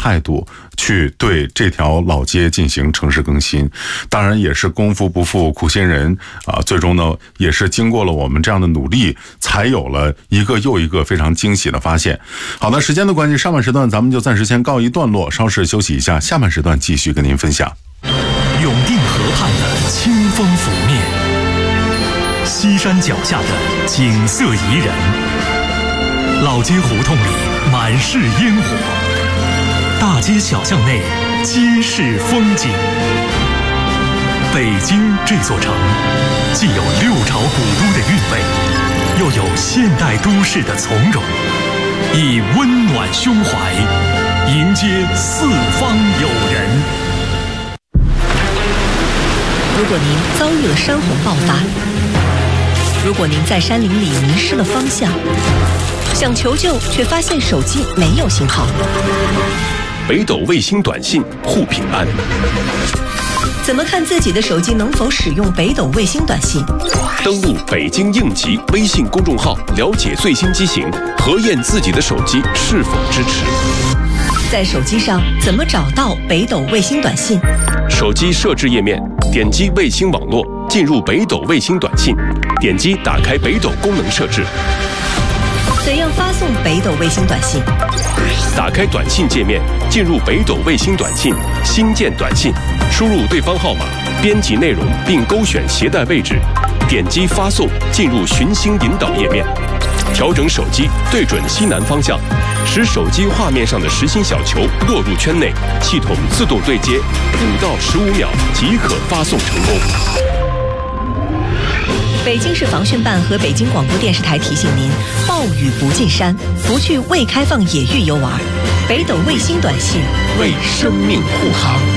态度去对这条老街进行城市更新。当然也是功夫不负苦心人啊，最终呢也是经过了我们这样的努力，才有了一个又一个非常惊喜的发现。好的，时间的关系，上半时段咱们就暂时先告一段落，稍事休息一下，下半时段继续跟您分享。 永定河畔的清风拂面，西山脚下的景色宜人，老街胡同里满是烟火，大街小巷内皆是风景。北京这座城，既有六朝古都的韵味，又有现代都市的从容，以温暖胸怀迎接四方友人。 如果您遭遇了山洪爆发，如果您在山林里迷失了方向，想求救却发现手机没有信号， 北斗卫星短信护平安。 怎么看自己的手机能否使用北斗卫星短信？ 登录北京应急微信公众号，了解最新机型，核验自己的手机是否支持。 在手机上怎么找到北斗卫星短信？ 手机设置页面，点击卫星网络，进入北斗卫星短信，点击打开北斗功能设置。 怎样发送北斗卫星短信？ 打开短信界面，进入北斗卫星短信，新建短信，输入对方号码，编辑内容并勾选携带位置，点击发送，进入寻星引导页面，调整手机对准西南方向，使手机画面上的实心小球落入圈内，系统自动对接，5到15秒即可发送成功。 北京市防汛办和北京广播电视台提醒您：暴雨不进山，不去未开放野域游玩。北斗卫星短信为生命护航。